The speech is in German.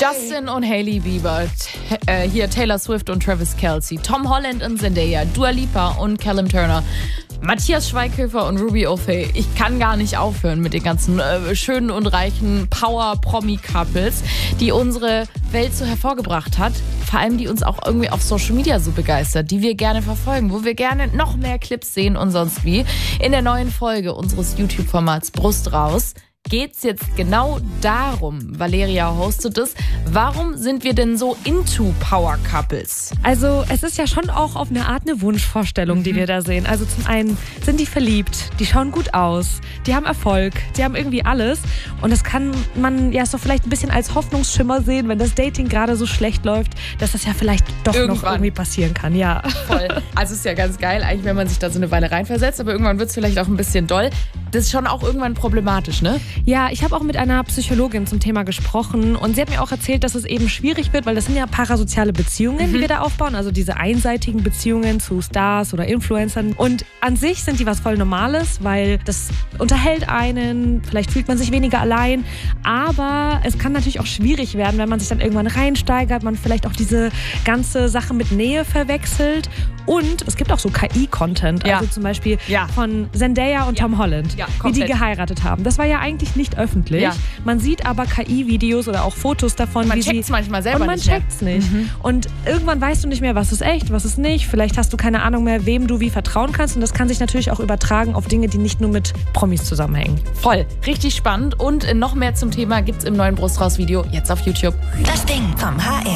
Justin und Hailey Bieber, hier Taylor Swift und Travis Kelce, Tom Holland und Zendaya, Dua Lipa und Callum Turner, Matthias Schweighöfer und Ruby O'Fay. Ich kann gar nicht aufhören mit den ganzen schönen und reichen Power-Promi-Couples, die unsere Welt so hervorgebracht hat. Vor allem, die uns auch irgendwie auf Social Media so begeistert, die wir gerne verfolgen, wo wir gerne noch mehr Clips sehen und sonst wie. In der neuen Folge unseres YouTube-Formats Brust raus geht's jetzt genau darum, Valeria hostet es, warum sind wir denn so into Power Couples? Also es ist ja schon auch auf eine Art eine Wunschvorstellung, die wir da sehen. Also zum einen sind die verliebt, die schauen gut aus, die haben Erfolg, die haben irgendwie alles. Und das kann man ja so vielleicht ein bisschen als Hoffnungsschimmer sehen, wenn das Dating gerade so schlecht läuft, dass das ja vielleicht doch noch irgendwie passieren kann. Ja. Voll. Also ist ja ganz geil, eigentlich, wenn man sich da so eine Weile reinversetzt, aber irgendwann wird's vielleicht auch ein bisschen doll. Das ist schon auch irgendwann problematisch, ne? Ja, ich habe auch mit einer Psychologin zum Thema gesprochen und sie hat mir auch erzählt, dass es eben schwierig wird, weil das sind ja parasoziale Beziehungen, die wir da aufbauen, also diese einseitigen Beziehungen zu Stars oder Influencern. Und an sich sind die was voll Normales, weil das unterhält einen, vielleicht fühlt man sich weniger allein, aber es kann natürlich auch schwierig werden, wenn man sich dann irgendwann reinsteigert, man vielleicht auch diese ganze Sache mit Nähe verwechselt. Und es gibt auch so KI-Content, also zum Beispiel von Zendaya und Tom Holland, wie die geheiratet haben. Das war ja eigentlich nicht öffentlich. Ja. Man sieht aber KI-Videos oder auch Fotos davon, man wie checkt's manchmal selber und man nicht mehr. checkt's nicht. Und irgendwann weißt du nicht mehr, was ist echt, was ist nicht. Vielleicht hast du keine Ahnung mehr, wem du wie vertrauen kannst. Und das kann sich natürlich auch übertragen auf Dinge, die nicht nur mit Promis zusammenhängen. Voll. Richtig spannend. Und noch mehr zum Thema gibt's im neuen Brust raus Video jetzt auf YouTube. Das Ding vom HR.